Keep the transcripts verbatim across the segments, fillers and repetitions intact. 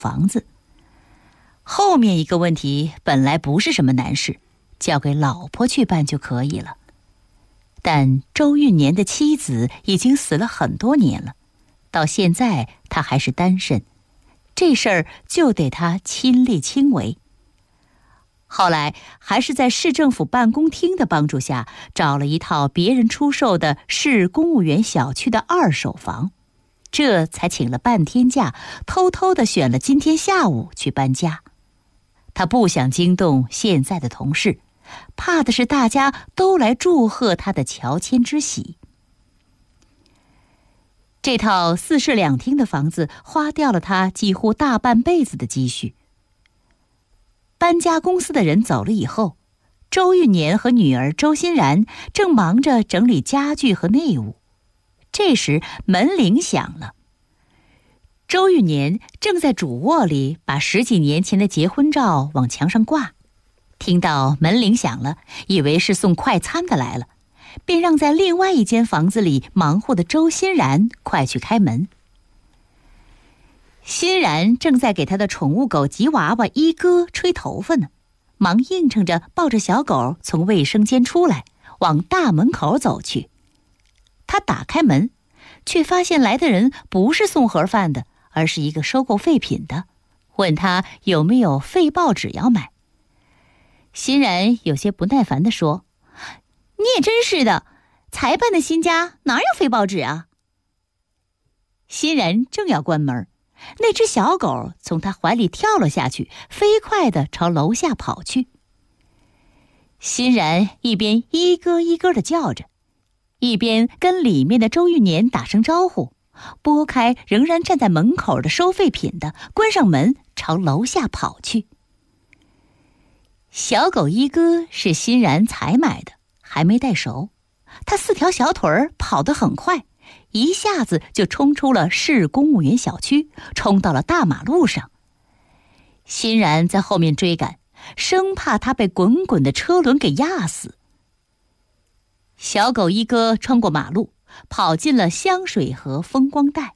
房子。后面一个问题本来不是什么难事，交给老婆去办就可以了。但周运年的妻子已经死了很多年了，到现在他还是单身，这事儿就得他亲力亲为。后来还是在市政府办公厅的帮助下，找了一套别人出售的市公务员小区的二手房，这才请了半天假，偷偷地选了今天下午去搬家。他不想惊动现在的同事，怕的是大家都来祝贺他的乔迁之喜。这套四室两厅的房子花掉了他几乎大半辈子的积蓄。搬家公司的人走了以后，周运年和女儿周欣然正忙着整理家具和内务。这时门铃响了，周运年正在主卧里把十几年前的结婚照往墙上挂，听到门铃响了，以为是送快餐的来了，便让在另外一间房子里忙活的周欣然快去开门。欣然正在给他的宠物狗吉娃娃一哥吹头发呢，忙应承着抱着小狗从卫生间出来，往大门口走去。他打开门，却发现来的人不是送盒饭的，而是一个收购废品的，问他有没有废报纸要买。欣然有些不耐烦地说：“你也真是的，才搬的新家哪有废报纸啊？”欣然正要关门，那只小狗从他怀里跳了下去，飞快地朝楼下跑去。欣然一边一哥一哥地叫着，一边跟里面的周玉年打声招呼，拨开仍然站在门口的收废品的，关上门朝楼下跑去。小狗一哥是欣然才买的，还没带熟，他四条小腿儿跑得很快，一下子就冲出了市公务员小区，冲到了大马路上。欣然在后面追赶，生怕他被滚滚的车轮给压死。小狗一哥穿过马路，跑进了香水河风光带。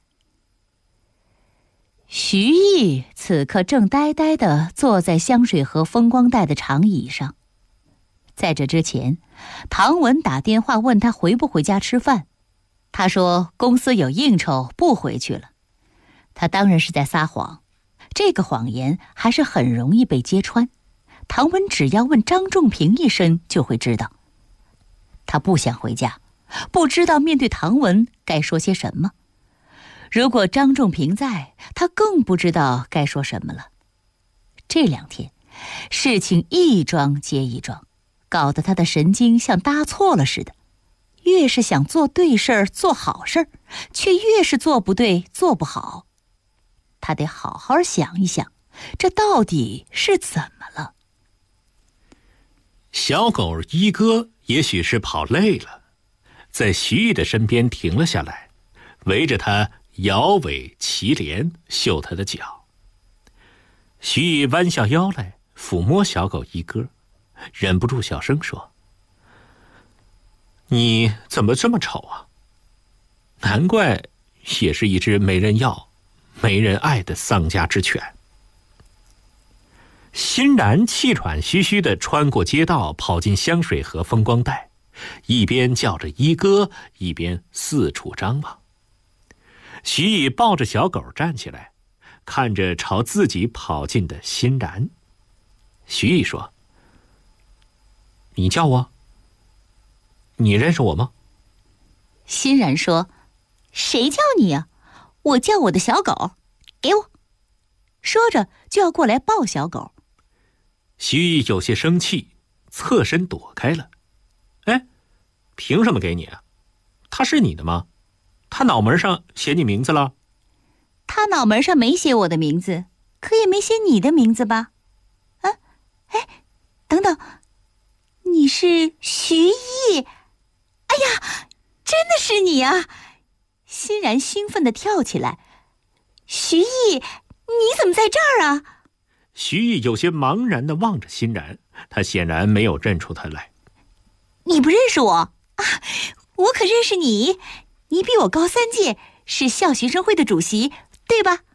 徐毅此刻正呆呆地坐在香水河风光带的长椅上。在这之前，唐文打电话问他回不回家吃饭，他说公司有应酬不回去了。他当然是在撒谎，这个谎言还是很容易被揭穿。唐文只要问张仲平一声就会知道。他不想回家，不知道面对唐文该说些什么。如果张仲平在，他更不知道该说什么了。这两天，事情一桩接一桩，搞得他的神经像搭错了似的。越是想做对事儿、做好事儿，却越是做不对、做不好。他得好好想一想，这到底是怎么了？ 小狗一哥也许是跑累了，在徐毅的身边停了下来，围着他摇尾齐连，嗅他的脚。徐毅弯下腰来抚摸小狗一哥，忍不住小声说：“你怎么这么丑啊？难怪也是一只没人要没人爱的丧家之犬。”欣然气喘吁吁地穿过街道，跑进香水河风光带，一边叫着一哥，一边四处张望。徐毅抱着小狗站起来，看着朝自己跑进的欣然。徐毅说：“你叫我？你认识我吗？” 欣然说：“谁叫你啊？我叫我的小狗，给我。”说着就要过来抱小狗。 徐毅有些生气，侧身躲开了。哎，凭什么给你啊？他是你的吗？他脑门上写你名字了？ 他脑门上没写我的名字，可也没写你的名字吧？啊，哎，等等，你是徐毅？哎呀，真的是你啊！欣然兴奋地跳起来。徐毅，你怎么在这儿啊？ 徐毅有些茫然地望着欣然，他显然没有认出他来。 你不认识我啊？我可认识你，你比我高三届，是校学生会的主席，对吧？